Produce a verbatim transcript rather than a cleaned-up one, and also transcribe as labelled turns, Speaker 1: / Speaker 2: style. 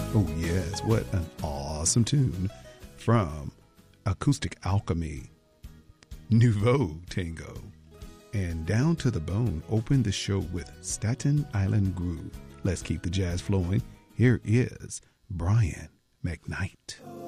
Speaker 1: Oh, yes, what an awesome tune from Acoustic Alchemy, Nouveau Tango. And Down to the Bone opened the show with Staten Island Groove. Let's keep the jazz flowing. Here is Brian McKnight.